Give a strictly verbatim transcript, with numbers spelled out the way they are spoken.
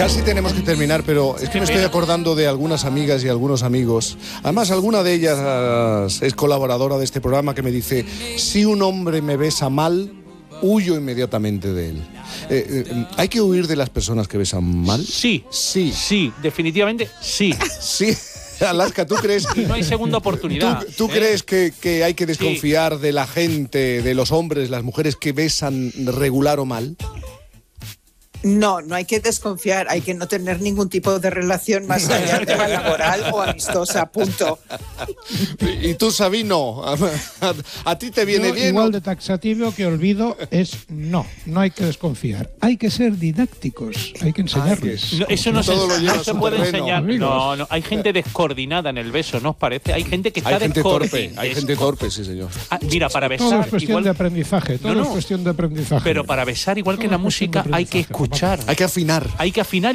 Casi tenemos que terminar, pero es que me estoy acordando de algunas amigas y algunos amigos. Además, alguna de ellas es colaboradora de este programa que me dice: si un hombre me besa mal, huyo inmediatamente de él. Eh, eh, ¿Hay que huir de las personas que besan mal? Sí. Sí. Sí, definitivamente sí. Sí. Alaska, ¿tú crees? Y no hay segunda oportunidad. ¿Tú, tú ¿eh? crees que, que hay que desconfiar sí. de la gente, de los hombres, las mujeres que besan regular o mal? No, no hay que desconfiar, hay que no tener ningún tipo de relación más allá de la laboral o amistosa, punto. Y tú, Sabino, a, a, a ti te viene Yo, bien. Igual ¿no? de taxativo que olvido es no, no hay que desconfiar. Hay que ser didácticos, hay que enseñarles. No, eso no se, Todo lo lleva no a se su puede terreno. enseñar. Amigos. No, no, hay gente descoordinada en el beso, ¿no os parece? Hay gente que está Hay gente torpe, descoordi- hay gente torpe, sí, señor. Ah, mira, para besar Todo es cuestión igual, de aprendizaje, todo No, no. es cuestión de aprendizaje. pero para besar igual que Todo en la es cuestión de música hay que aprendizaje, escuchar. Hay que afinar. Hay que afinar